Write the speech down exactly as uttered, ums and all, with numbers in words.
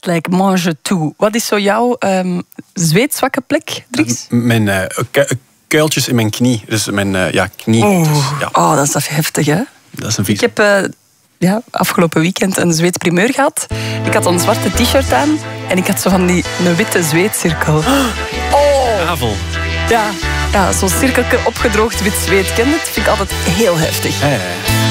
like mange tout. Wat is zo jouw um, zweetzwakke plek, Dries? Mijn uh, ku- kuiltjes in mijn knie. Dus mijn uh, ja, knie. Oh. Dus, ja. Oh, dat is heftig, hè? Dat is een vies. Ik heb uh, ja, afgelopen weekend een zweetprimeur gehad. Ik had een zwarte t-shirt aan en ik had zo van die een witte zweetcirkel. Oh! Navel. Ja, ja zo'n cirkeltje opgedroogd wit zweet. Ken je het? Vind ik altijd heel heftig. Ja, ja, ja.